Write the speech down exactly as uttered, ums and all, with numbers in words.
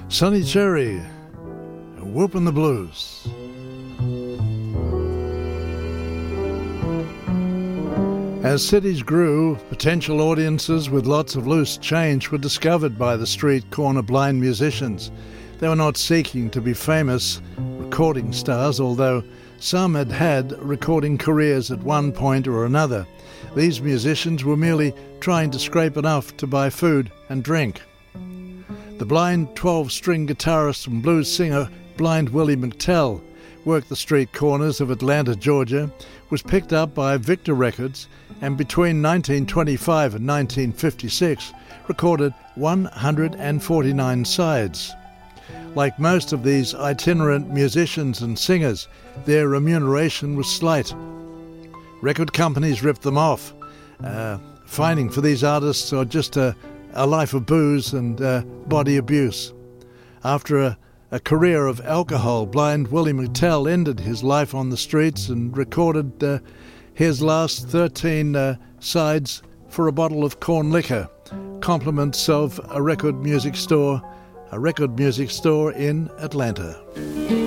Sonny Cherry, Whoopin' the Blues. As cities grew, potential audiences with lots of loose change were discovered by the street corner blind musicians. They were not seeking to be famous recording stars, although some had had recording careers at one point or another. These musicians were merely trying to scrape enough to buy food and drink. The blind twelve-string guitarist and blues singer Blind Willie McTell worked the street corners of Atlanta, Georgia, was picked up by Victor Records, and between nineteen twenty-five and nineteen fifty-six recorded one hundred forty-nine sides. Like most of these itinerant musicians and singers, their remuneration was slight. Record companies ripped them off, uh, finding for these artists or just a, a life of booze and uh, body abuse. After a, a career of alcohol, Blind Willie McTell ended his life on the streets and recorded uh, his last thirteen uh, sides for a bottle of corn liquor, compliments of a record music store, a record music store in Atlanta.